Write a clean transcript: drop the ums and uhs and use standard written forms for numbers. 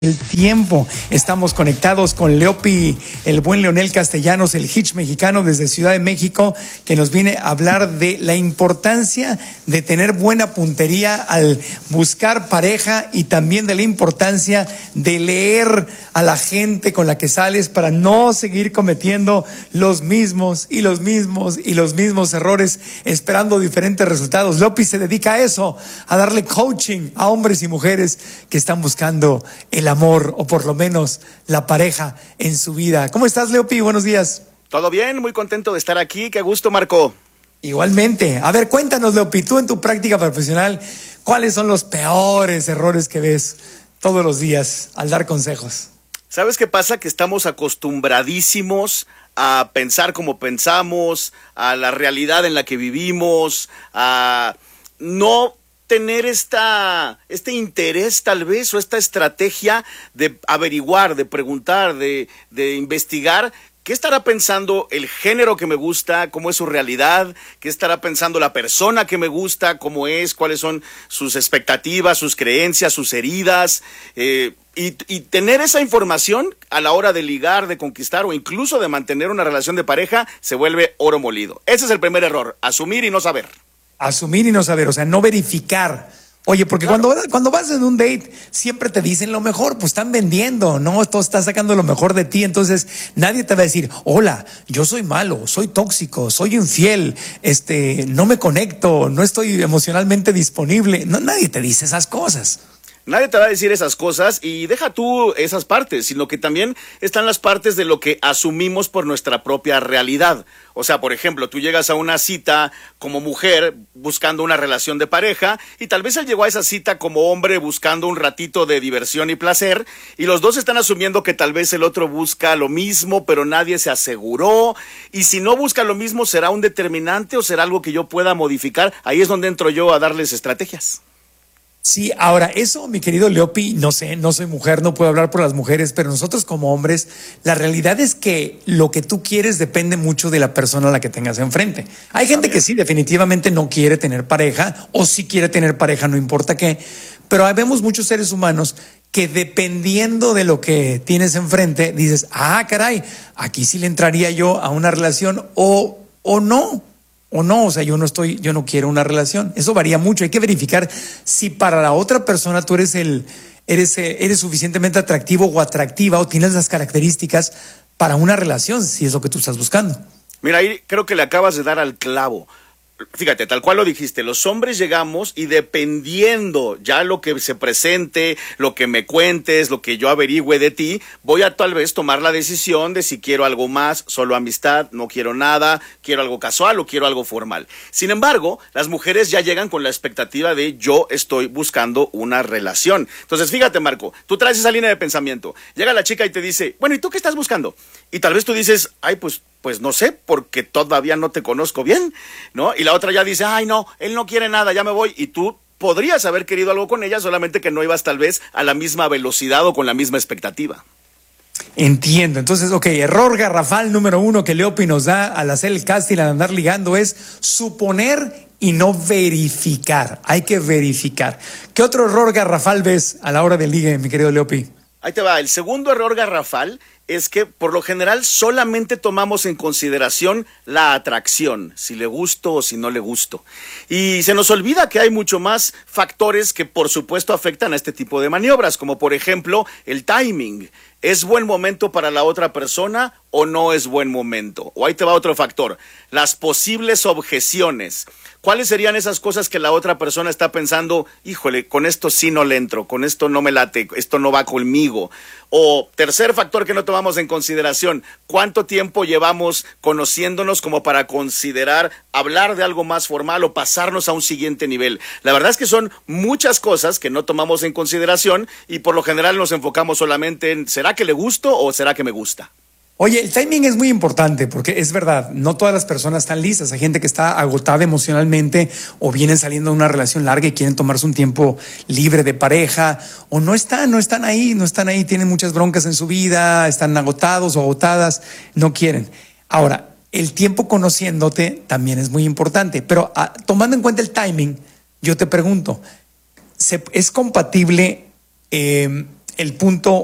El tiempo. Estamos conectados con Leopi, el buen Leonel Castellanos, el Hitch mexicano desde Ciudad de México, que nos viene a hablar de la importancia de tener buena puntería al buscar pareja y también de la importancia de leer a la gente con la que sales para no seguir cometiendo los mismos errores, esperando diferentes resultados. Leopi se dedica a eso, a darle coaching a hombres y mujeres que están buscando el amor, o por lo menos la pareja en su vida. ¿Cómo estás, Leopi? Buenos días. Todo bien, muy contento de estar aquí. Qué gusto, Marco. Igualmente. A ver, cuéntanos, Leopi, tú en tu práctica profesional, ¿cuáles son los peores errores que ves todos los días al dar consejos? ¿Sabes qué pasa? Que estamos acostumbradísimos a pensar como pensamos, a la realidad en la que vivimos, a no tener este interés tal vez o esta estrategia de averiguar, de preguntar, de investigar. ¿Qué estará pensando el género que me gusta? ¿Cómo es su realidad? ¿Qué estará pensando la persona que me gusta? ¿Cómo es? ¿Cuáles son sus expectativas, sus creencias, sus heridas? Y tener esa información a la hora de ligar, de conquistar o incluso de mantener una relación de pareja se vuelve oro molido. Ese es el primer error, asumir y no saber. Asumir y no saber, o sea, no verificar. Oye, porque claro, cuando vas en un date, siempre te dicen lo mejor, pues están vendiendo, ¿no? Todo está sacando lo mejor de ti, entonces nadie te va a decir, hola, yo soy malo, soy tóxico, soy infiel, no me conecto, no estoy emocionalmente disponible. No, nadie te dice esas cosas. Nadie te va a decir esas cosas y deja tú esas partes, sino que también están las partes de lo que asumimos por nuestra propia realidad. O sea, por ejemplo, tú llegas a una cita como mujer buscando una relación de pareja y tal vez él llegó a esa cita como hombre buscando un ratito de diversión y placer y los dos están asumiendo que tal vez el otro busca lo mismo, pero nadie se aseguró. Y si no busca lo mismo, ¿será un determinante o será algo que yo pueda modificar? Ahí es donde entro yo a darles estrategias. Sí, ahora, eso, mi querido Leopi, no sé, no soy mujer, no puedo hablar por las mujeres, pero nosotros como hombres, la realidad es que lo que tú quieres depende mucho de la persona a la que tengas enfrente. Hay gente que sí, definitivamente no quiere tener pareja, o sí quiere tener pareja, no importa qué, pero vemos muchos seres humanos que dependiendo de lo que tienes enfrente, dices, ah, caray, aquí sí le entraría yo a una relación o no. O no, o sea, yo no quiero una relación. Eso varía mucho. Hay que verificar si para la otra persona tú eres suficientemente atractivo o atractiva o tienes las características para una relación, si es lo que tú estás buscando. Mira, ahí creo que le acabas de dar al clavo. Fíjate, tal cual lo dijiste, los hombres llegamos y dependiendo ya lo que se presente, lo que me cuentes, lo que yo averigüe de ti, voy a tal vez tomar la decisión de si quiero algo más, solo amistad, no quiero nada, quiero algo casual o quiero algo formal. Sin embargo, las mujeres ya llegan con la expectativa de yo estoy buscando una relación. Entonces, fíjate, Marco, tú traes esa línea de pensamiento, llega la chica y te dice, bueno, ¿y tú qué estás buscando? Y tal vez tú dices, ay, pues no sé, porque todavía no te conozco bien, ¿no? Y la otra ya dice, ay, no, él no quiere nada, ya me voy. Y tú podrías haber querido algo con ella, solamente que no ibas tal vez a la misma velocidad o con la misma expectativa. Entiendo. Entonces, error garrafal número 1 que Leopi nos da al hacer el casting, al andar ligando, es suponer y no verificar. Hay que verificar. ¿Qué otro error garrafal ves a la hora del ligue, mi querido Leopi? Ahí te va. El segundo error garrafal es que por lo general solamente tomamos en consideración la atracción, si le gusto o si no le gusto. Y se nos olvida que hay mucho más factores que por supuesto afectan a este tipo de maniobras, como por ejemplo el timing. ¿Es buen momento para la otra persona o no es buen momento? O ahí te va otro factor, las posibles objeciones. ¿Cuáles serían esas cosas que la otra persona está pensando, híjole, con esto sí no le entro, con esto no me late, esto no va conmigo? O tercer factor que no tomamos en consideración, ¿cuánto tiempo llevamos conociéndonos como para considerar hablar de algo más formal o pasarnos a un siguiente nivel? La verdad es que son muchas cosas que no tomamos en consideración y por lo general nos enfocamos solamente en ¿será que le gusto o será que me gusta? Oye, el timing es muy importante porque es verdad, no todas las personas están listas. Hay gente que está agotada emocionalmente o vienen saliendo de una relación larga y quieren tomarse un tiempo libre de pareja o no están ahí, tienen muchas broncas en su vida, están agotados o agotadas, no quieren. Ahora, el tiempo conociéndote también es muy importante, pero tomando en cuenta el timing, yo te pregunto, ¿es compatible el punto